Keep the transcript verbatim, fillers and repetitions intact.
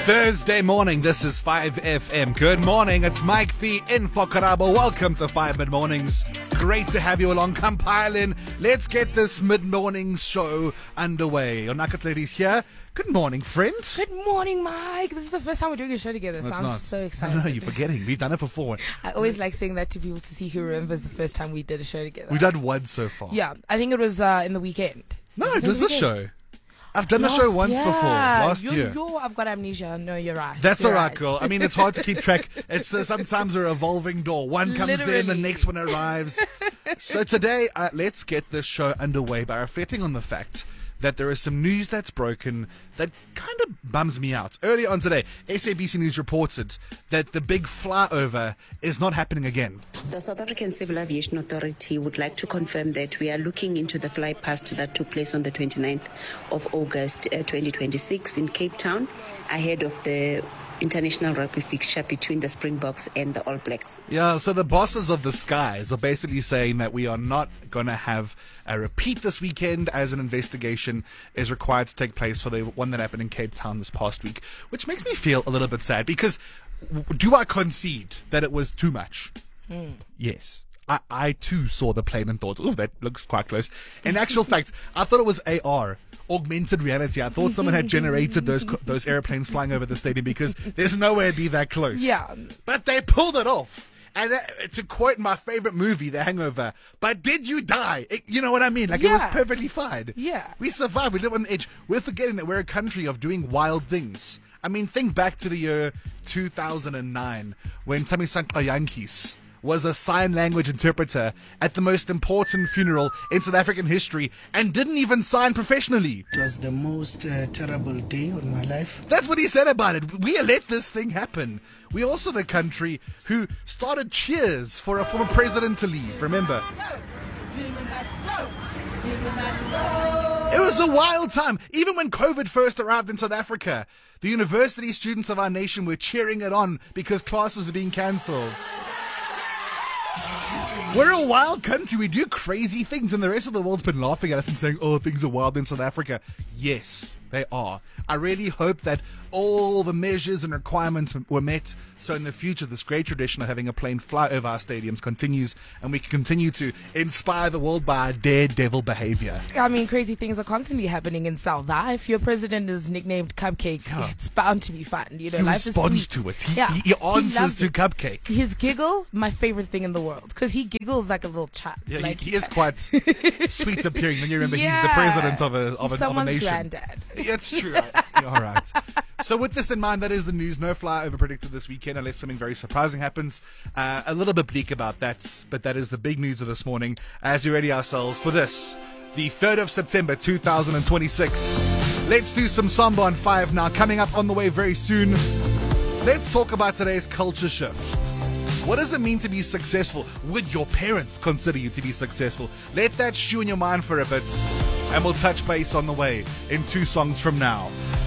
Thursday morning, this is five F M. Good morning, it's Mike V in for Karabo. Welcome to five Mid Mornings. Great to have you along. Come pile in. Let's get this mid-morning show underway. Onakatledi's here. Good morning, friend. Good morning, Mike. This is the first time we're doing a show together, so That's I'm not. so excited. No, no, you're forgetting. We've done it before. I always like saying that to people to see who remembers the first time we did a show together. We've done one so far. Yeah, I think it was uh, in the weekend. No, Was it in was the this weekend? show. I've done Last the show once year. before, last you're, year. You're, I've got amnesia. No, you're right. That's you're all right, right. girl. I mean, it's hard to keep track. It's uh, sometimes a revolving door. One comes in, the Literally. next one arrives. So today, uh, let's get this show underway by reflecting on the fact that there is some news that's broken that kind of bums me out. Earlier on today, S A B C News reported that the big flyover is not happening again. The South African Civil Aviation Authority would like to confirm that we are looking into the fly past that took place on the twenty-ninth of August uh, twenty twenty-six in Cape Town ahead of the international rugby fixture between the Springboks and the All Blacks. Yeah, so the bosses of the skies are basically saying that we are not going to have a repeat this weekend, as an investigation is required to take place for the one that happened in Cape Town this past week, which makes me feel a little bit sad because w- do I concede that it was too much? Mm. Yes. I, I too saw the plane and thought, oh, that looks quite close. In actual fact, I thought it was A R. Augmented reality. I thought someone had generated those co- those airplanes flying over the stadium because there's no way it'd be that close. Yeah. But they pulled it off. And uh, to quote my favorite movie, The Hangover, but did you die? It, you know what I mean? Like, it was Yeah. perfectly fine. Yeah. We survived. We live on the edge. We're forgetting that we're a country of doing wild things. I mean, think back to the year two thousand nine when Tamisanqa Yankees was a sign language interpreter at the most important funeral in South African history and didn't even sign professionally. It was the most uh, terrible day of my life. That's what he said about it. We let this thing happen. We're also the country who started cheers for a former president to leave, remember? It was a wild time. Even when COVID first arrived in South Africa, the university students of our nation were cheering it on because classes were being cancelled. We're a wild country. We do crazy things, and the rest of the world's been laughing at us and saying, oh, things are wild in South Africa. Yes, they are. I really hope that all the measures and requirements were met, so in the future this great tradition of having a plane fly over our stadiums continues, and we can continue to inspire the world by our daredevil behavior. I mean, crazy things are constantly happening in South. Ah, if your president is nicknamed Cupcake, Yeah. it's bound to be fun. You know, He life responds is sweet. to it. He, yeah, he, he answers loves to it. Cupcake. His giggle, my favorite thing in the world, because he giggles like a little child. Yeah, like, he, he is quite sweet appearing when you remember he's the Yeah. president of a, of, a, of a Someone's nation. granddad. Yeah, it's true. You're all right. So with this in mind, that is the news. No flyover predicted this weekend unless something very surprising happens. Uh, a little bit bleak about that, but that is the big news of this morning as we ready ourselves for this, the third of September two thousand twenty-six. Let's do some Samba on five now. Coming up on the way very soon. Let's talk about today's culture shift. What does it mean to be successful? Would your parents consider you to be successful? Let that stew in your mind for a bit, and we'll touch base on the way in two songs from now.